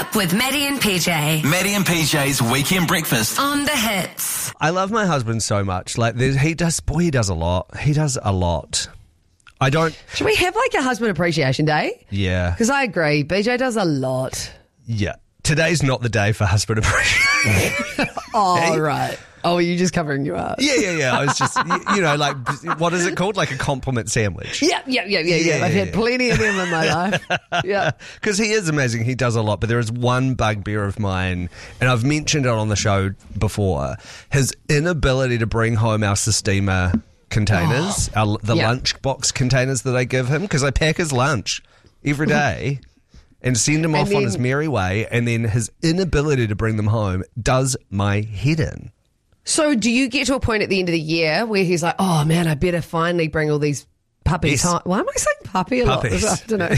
Up with Maddie and PJ. Maddie and PJ's Weekend Breakfast. On the hits. I love my husband so much. Like, he does a lot. He does a lot. I don't... Should we have like a husband appreciation day? Yeah. Because I agree, BJ does a lot. Yeah. Today's not the day for husband appreciation. Oh, right. Oh, are you just covering your ass? Yeah. I was just, like, what is it called? Like a compliment sandwich. Yeah. I've had plenty of them in my life. Yeah. Because he is amazing. He does a lot. But there is one bugbear of mine, and I've mentioned it on the show before, his inability to bring home our Sistema containers, the lunchbox containers that I give him, because I pack his lunch every day. And send him off on his merry way, and then his inability to bring them home does my head in. So do you get to a point at the end of the year where he's like, oh man, I better finally bring all these puppies home? Why am I saying puppy a lot? I don't know.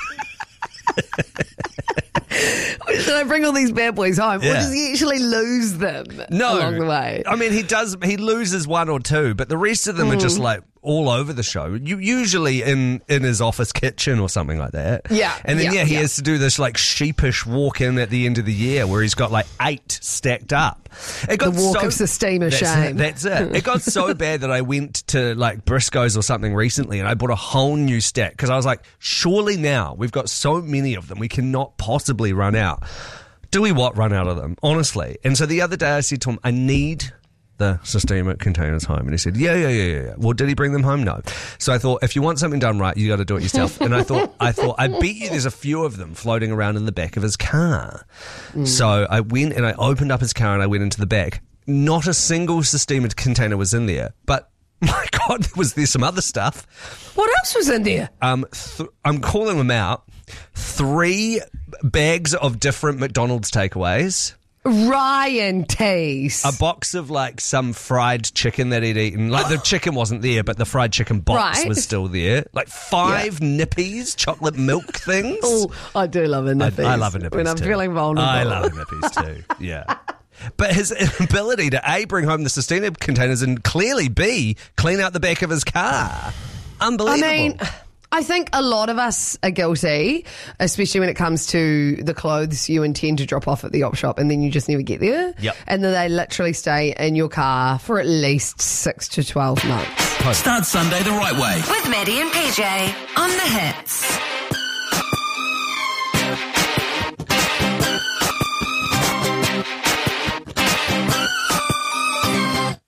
Should I bring all these bad boys home? Or does he actually lose them along the way? I mean, he loses one or two, but the rest of them are just like all over the show. Usually in his office kitchen or something like that. Yeah. And then he has to do this like sheepish walk in at the end of the year where he's got like 8 stacked up. The walk of Sistema shame. That's it. It got so bad that I went to like Briscoe's or something recently and I bought a whole new stack because I was like, surely now we've got so many of them we cannot possibly run out. Do we run out of them? Honestly. And so the other day I said to him, I need the Sistema containers home. And he said, yeah. Well, did he bring them home? No. So I thought, if you want something done right, you got to do it yourself. And I thought, I bet you there's a few of them floating around in the back of his car. So I went and I opened up his car and I went into the back. Not a single Sistema container was in there. But my God, was there some other stuff. What else was in there? I'm calling them out. 3 bags of different McDonald's takeaways. Ryan Teese. A box of like some fried chicken that he'd eaten. Like the chicken wasn't there, but the fried chicken box was still there. Like 5 Nippies, chocolate milk things. Oh, I do love a Nippies. I love a Nippies when I'm too. feeling vulnerable. I love a Nippies too. Yeah. But his inability to A, bring home the Sistema containers and clearly B, clean out the back of his car. Unbelievable. I mean, I think a lot of us are guilty, especially when it comes to the clothes you intend to drop off at the op shop and then you just never get there. Yep. And then they literally stay in your car for at least 6 to 12 months. Start Sunday the right way. With Maddie and PJ. On the hits.